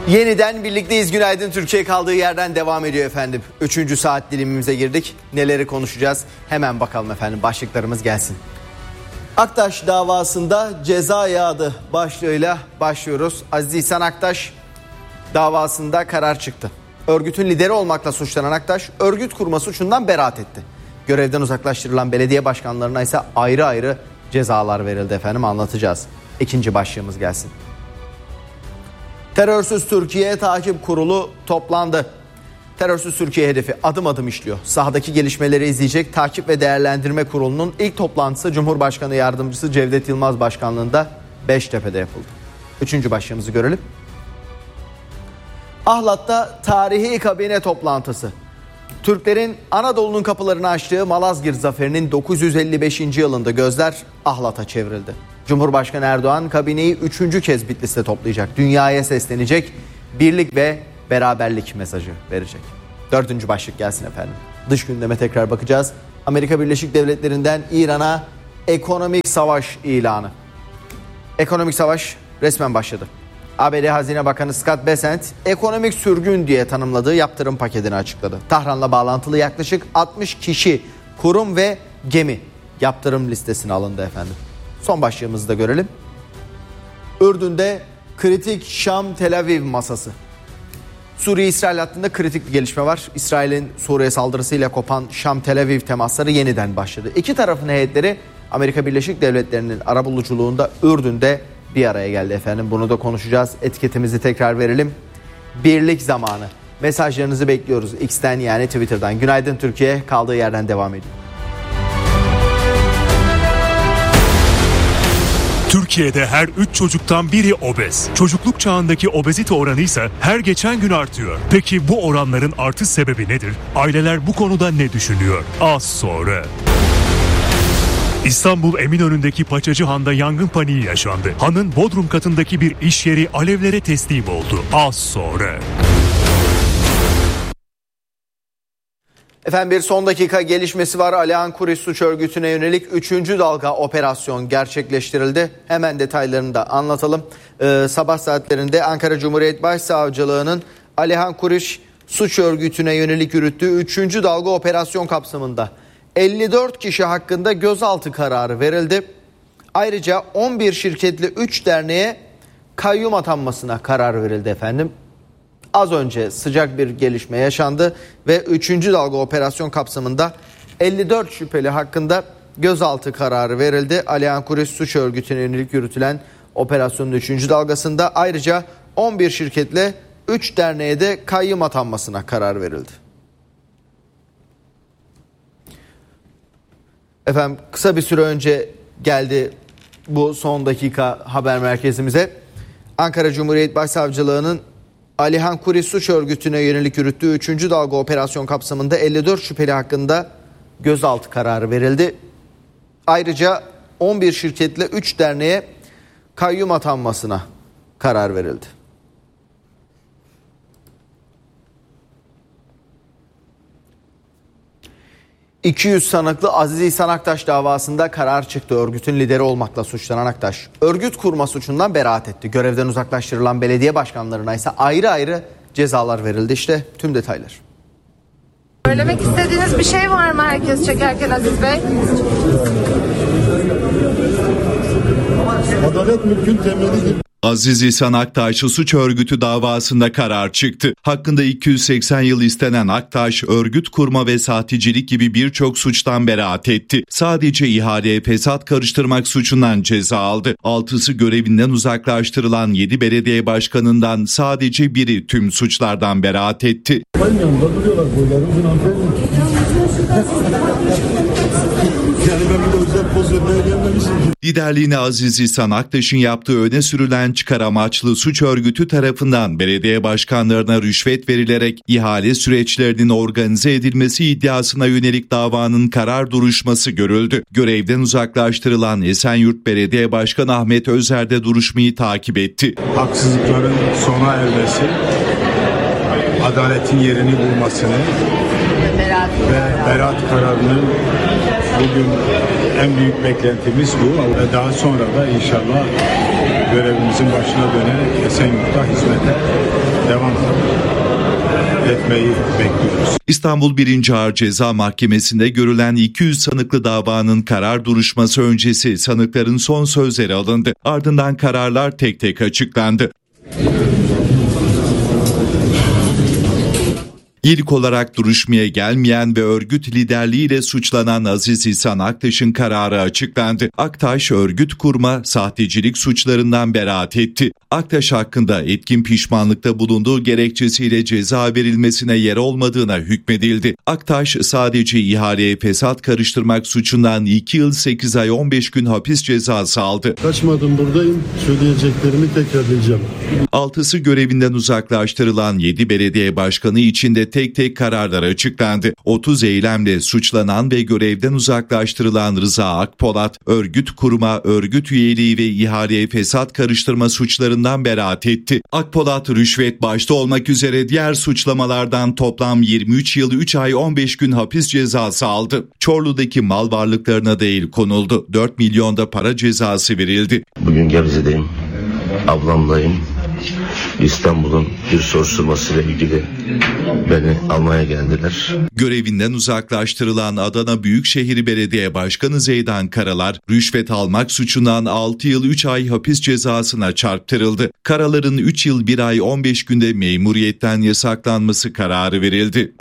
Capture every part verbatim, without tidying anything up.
Yeniden birlikteyiz. Günaydın Türkiye kaldığı yerden devam ediyor efendim. Üçüncü saat dilimimize girdik. Neleri konuşacağız? Hemen bakalım efendim. Başlıklarımız gelsin. Aktaş davasında ceza yağdı başlığıyla başlıyoruz. Aziz İhsan Aktaş davasında karar çıktı. Örgütün lideri olmakla suçlanan Aktaş, örgüt kurma suçundan beraat etti. Görevden uzaklaştırılan belediye başkanlarına ise ayrı ayrı cezalar verildi efendim, anlatacağız. İkinci başlığımız gelsin. Terörsüz Türkiye Takip Kurulu toplandı. Terörsüz Türkiye hedefi adım adım işliyor. Sahadaki gelişmeleri izleyecek Takip ve Değerlendirme Kurulu'nun ilk toplantısı Cumhurbaşkanı Yardımcısı Cevdet Yılmaz başkanlığında Beştepe'de yapıldı. Üçüncü başlığımızı görelim. Ahlat'ta tarihi kabine toplantısı. Türklerin Anadolu'nun kapılarını açtığı Malazgirt Zaferi'nin dokuz yüz elli beşinci yılında gözler Ahlat'a çevrildi. Cumhurbaşkanı Erdoğan kabineyi üçüncü kez Bitlis'te toplayacak. Dünyaya seslenecek, birlik ve beraberlik mesajı verecek. Dördüncü başlık gelsin efendim. Dış gündeme tekrar bakacağız. Amerika Birleşik Devletleri'nden İran'a ekonomik savaş ilanı. Ekonomik savaş resmen başladı. A B D Hazine Bakanı Scott Bessent ekonomik sürgün diye tanımladığı yaptırım paketini açıkladı. Tahran'la bağlantılı yaklaşık altmış kişi, kurum ve gemi yaptırım listesine alındı efendim. Son başlığımızı da görelim. Ürdün'de kritik Şam-Tel Aviv masası. Suriye-İsrail hattında kritik bir gelişme var. İsrail'in Suriye saldırısıyla kopan Şam-Tel Aviv temasları yeniden başladı. İki tarafın heyetleri Amerika Birleşik Devletleri'nin arabuluculuğunda Ürdün'de bir araya geldi efendim. Bunu da konuşacağız. Etiketimizi tekrar verelim. Birlik zamanı. Mesajlarınızı bekliyoruz. X'ten yani Twitter'dan. Günaydın Türkiye kaldığı yerden devam ediyor. Türkiye'de her üç çocuktan biri obez. Çocukluk çağındaki obezite oranı ise her geçen gün artıyor. Peki bu oranların artış sebebi nedir? Aileler bu konuda ne düşünüyor? Az sonra. İstanbul Eminönü'ndeki Paçacı Han'da yangın paniği yaşandı. Han'ın bodrum katındaki bir iş yeri alevlere teslim oldu. Az sonra. Efendim bir son dakika gelişmesi var. Alihan Kuriş suç örgütüne yönelik üçüncü dalga operasyon gerçekleştirildi. Hemen detaylarını da anlatalım. Ee, sabah saatlerinde Ankara Cumhuriyet Başsavcılığı'nın Alihan Kuriş suç örgütüne yönelik yürüttüğü üçüncü dalga operasyon kapsamında elli dört kişi hakkında gözaltı kararı verildi. Ayrıca on bir şirketli üç derneğe kayyum atanmasına karar verildi efendim. Az önce sıcak bir gelişme yaşandı ve üçüncü dalga operasyon kapsamında elli dört şüpheli hakkında gözaltı kararı verildi. Alihan Kuriş suç örgütüne yönelik yürütülen operasyonun üçüncü dalgasında ayrıca on bir şirketle üç derneğe de kayyum atanmasına karar verildi. Efendim kısa bir süre önce geldi bu son dakika haber merkezimize. Ankara Cumhuriyet Başsavcılığı'nın Alihan Kuriş suç örgütüne yönelik yürüttüğü üçüncü dalga operasyon kapsamında elli dört şüpheli hakkında gözaltı kararı verildi. Ayrıca on bir şirketle üç derneğe kayyum atanmasına karar verildi. iki yüz sanıklı Aziz İhsan Aktaş davasında karar çıktı. Örgütün lideri olmakla suçlanan Aktaş, örgüt kurma suçundan beraat etti. Görevden uzaklaştırılan belediye başkanlarına ise ayrı ayrı cezalar verildi. İşte tüm detaylar. Söylemek istediğiniz bir şey var mı herkes çekerken Aziz Bey? Adalet mülkün temelidir. Aziz İhsan Aktaş suç örgütü davasında karar çıktı. Hakkında iki yüz seksen yıl istenen Aktaş, örgüt kurma ve sahtecilik gibi birçok suçtan beraat etti. Sadece ihaleye fesat karıştırmak suçundan ceza aldı. Altısı görevinden uzaklaştırılan yedi belediye başkanından sadece biri tüm suçlardan beraat etti. Benim yanımda duruyorlar boyları uzun hanımefendi. Yani ben bir de özel poz vermeye gelmemişim. Liderliğini Aziz İhsan Aktaş'ın yaptığı öne sürülen çıkar amaçlı suç örgütü tarafından belediye başkanlarına rüşvet verilerek ihale süreçlerinin organize edilmesi iddiasına yönelik davanın karar duruşması görüldü. Görevden uzaklaştırılan Esenyurt Belediye Başkanı Ahmet Özer de duruşmayı takip etti. Haksızlıkların sona ermesi, adaletin yerini bulmasını ve beraat kararını bugün en büyük beklentimiz bu ve daha sonra da inşallah görevimizin başına dönerek Esenyurt'ta hizmete devam etmeyi bekliyoruz. İstanbul birinci Ağır Ceza Mahkemesi'nde görülen iki yüz sanıklı davanın karar duruşması öncesi sanıkların son sözleri alındı. Ardından kararlar tek tek açıklandı. İlk olarak duruşmaya gelmeyen ve örgüt liderliğiyle suçlanan Aziz İhsan Aktaş'ın kararı açıklandı. Aktaş, örgüt kurma, sahtecilik suçlarından beraat etti. Aktaş hakkında etkin pişmanlıkta bulunduğu gerekçesiyle ceza verilmesine yer olmadığına hükmedildi. Aktaş sadece ihaleye fesat karıştırmak suçundan iki yıl sekiz ay on beş gün hapis cezası aldı. Kaçmadım, buradayım. Söyleyeceklerimi tekrarlayacağım. Altısı görevinden uzaklaştırılan yedi belediye başkanı için de tek tek kararlar açıklandı. otuz eylemle suçlanan ve görevden uzaklaştırılan Rıza Akpolat, örgüt kurma, örgüt üyeliği ve ihaleye fesat karıştırma suçlarından beraat etti. Akpolat, rüşvet başta olmak üzere diğer suçlamalardan toplam yirmi üç yıl üç ay on beş gün hapis cezası aldı. Çorlu'daki mal varlıklarına da el konuldu. dört milyonda para cezası verildi. Bugün Gebze'deyim, ablamdayım. İstanbul'un bir soruşturmasıyla ilgili beni almaya geldiler. Görevinden uzaklaştırılan Adana Büyükşehir Belediye Başkanı Zeydan Karalar, rüşvet almak suçundan altı yıl üç ay hapis cezasına çarptırıldı. Karalar'ın üç yıl bir ay on beş günde memuriyetten yasaklanması kararı verildi.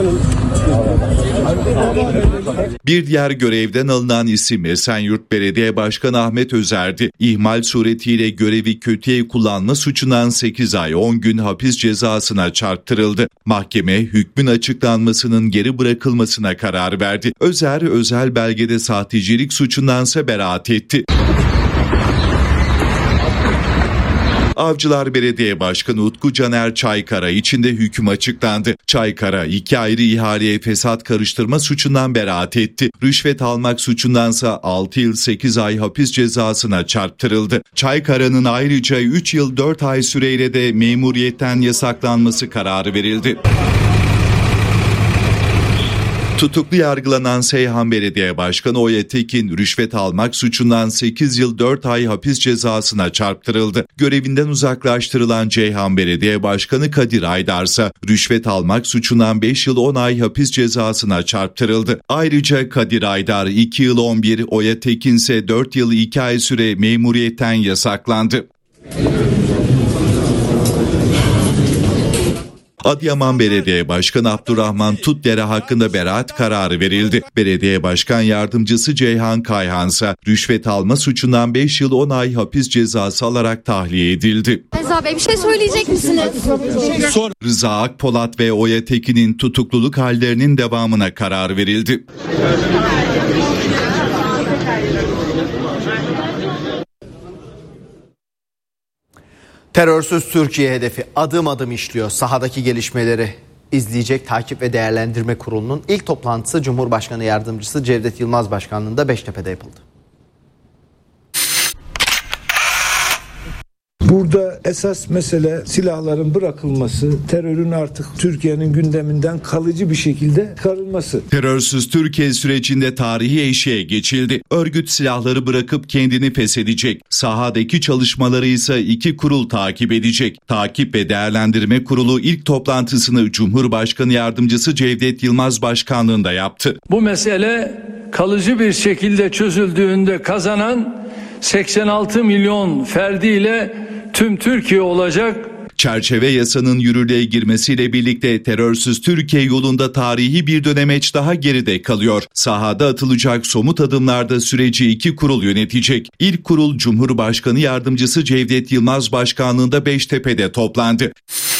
Bir diğer görevden alınan isim Esenyurt Belediye Başkanı Ahmet Özer'di. İhmal suretiyle görevi kötüye kullanma suçundan sekiz ay on gün hapis cezasına çarptırıldı. Mahkeme hükmün açıklanmasının geri bırakılmasına karar verdi. Özer, özel belgede sahtecilik suçundansa beraat etti. Avcılar Belediye Başkanı Utku Caner Çaykara için de hüküm açıklandı. Çaykara iki ayrı ihaleye fesat karıştırma suçundan beraat etti. Rüşvet almak suçundansa altı yıl sekiz ay hapis cezasına çarptırıldı. Çaykara'nın ayrıca üç yıl dört ay süreyle de memuriyetten yasaklanması kararı verildi. Tutuklu yargılanan Seyhan Belediye Başkanı Oya Tekin, rüşvet almak suçundan sekiz yıl dört ay hapis cezasına çarptırıldı. Görevinden uzaklaştırılan Ceyhan Belediye Başkanı Kadir Aydar ise rüşvet almak suçundan beş yıl on ay hapis cezasına çarptırıldı. Ayrıca Kadir Aydar iki yıl on bir, Oya Tekin ise dört yıl iki ay süre memuriyetten yasaklandı. Adıyaman Belediye Başkanı Abdurrahman Tutdere hakkında beraat kararı verildi. Belediye Başkan Yardımcısı Ceyhan Kayhan ise rüşvet alma suçundan beş yıl on ay hapis cezası alarak tahliye edildi. Rıza Bey, bir şey söyleyecek misiniz? Sor. Rıza Akpolat ve Oya Tekin'in tutukluluk hallerinin devamına karar verildi. Terörsüz Türkiye hedefi adım adım işliyor. Sahadaki gelişmeleri izleyecek Takip ve Değerlendirme Kurulu'nun ilk toplantısı Cumhurbaşkanı Yardımcısı Cevdet Yılmaz Başkanlığı'nda Beştepe'de yapıldı. Burada esas mesele silahların bırakılması, terörün artık Türkiye'nin gündeminden kalıcı bir şekilde çıkarılması. Terörsüz Türkiye sürecinde tarihi eşiğe geçildi. Örgüt silahları bırakıp kendini feshedecek. Sahadaki çalışmaları ise iki kurul takip edecek. Takip ve Değerlendirme Kurulu ilk toplantısını Cumhurbaşkanı Yardımcısı Cevdet Yılmaz Başkanlığı'nda yaptı. Bu mesele kalıcı bir şekilde çözüldüğünde kazanan seksen altı milyon ferdiyle tüm Türkiye olacak. Çerçeve yasanın yürürlüğe girmesiyle birlikte terörsüz Türkiye yolunda tarihi bir dönemeç daha geride kalıyor. Sahada atılacak somut adımlarda süreci iki kurul yönetecek. İlk kurul Cumhurbaşkanı Yardımcısı Cevdet Yılmaz Başkanlığı'nda Beştepe'de toplandı.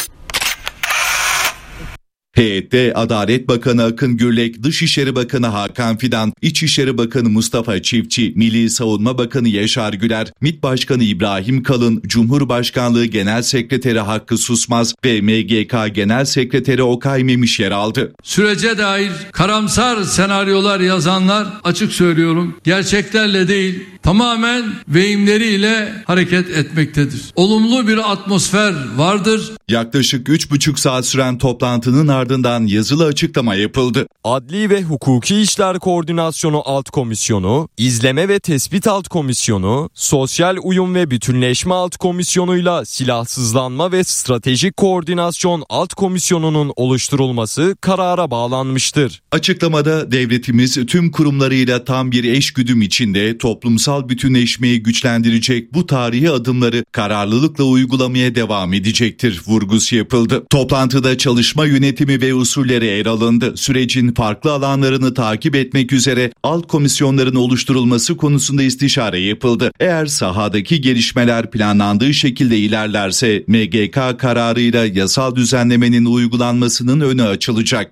Heyette Adalet Bakanı Akın Gürlek, Dışişleri Bakanı Hakan Fidan, İçişleri Bakanı Mustafa Çiftçi, Milli Savunma Bakanı Yaşar Güler, MİT Başkanı İbrahim Kalın, Cumhurbaşkanlığı Genel Sekreteri Hakkı Susmaz ve M G K Genel Sekreteri Okay Memiş yer aldı. Sürece dair karamsar senaryolar yazanlar, açık söylüyorum, gerçeklerle değil tamamen vehimleriyle hareket etmektedir. Olumlu bir atmosfer vardır. Yaklaşık üç buçuk saat süren toplantının ardından yazılı açıklama yapıldı. Adli ve Hukuki İşler Koordinasyonu Alt Komisyonu, İzleme ve Tespit Alt Komisyonu, Sosyal Uyum ve Bütünleşme Alt Komisyonu'yla Silahsızlanma ve Stratejik Koordinasyon Alt Komisyonu'nun oluşturulması karara bağlanmıştır. Açıklamada devletimiz tüm kurumlarıyla tam bir eşgüdüm içinde toplumsal bütünleşmeyi güçlendirecek bu tarihi adımları kararlılıkla uygulamaya devam edecektir vurgusu yapıldı. Toplantıda çalışma yönetimi ve usulleri ele alındı. Sürecin farklı alanlarını takip etmek üzere alt komisyonların oluşturulması konusunda istişare yapıldı. Eğer sahadaki gelişmeler planlandığı şekilde ilerlerse M G K kararıyla yasal düzenlemenin uygulanmasının önü açılacak.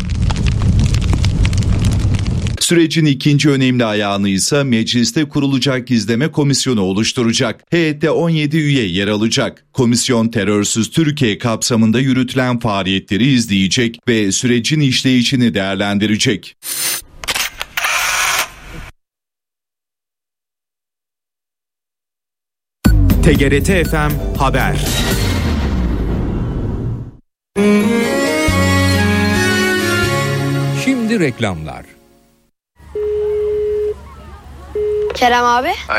Sürecin ikinci önemli ayağını ise mecliste kurulacak izleme komisyonu oluşturacak. Heyette on yedi üye yer alacak. Komisyon terörsüz Türkiye kapsamında yürütülen faaliyetleri izleyecek ve sürecin işleyişini değerlendirecek. T G R T F M Haber. Şimdi reklamlar. Kerem abi.